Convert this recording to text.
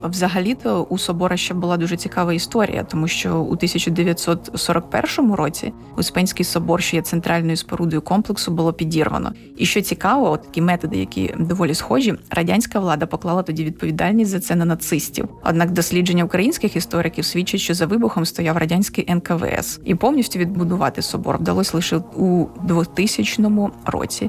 Взагалі-то у собора ще була дуже цікава історія, тому що у 1941 році Успенський собор, що є центральною спорудою комплексу, було підірвано. І що цікаво, такі методи, які доволі схожі, радянська влада поклала тоді відповідальність за це на нацистів. Однак дослідження українських істориків свідчать, що за вибухом стояв радянський НКВС. І повністю відбудувати собор вдалося лише у 2000 році.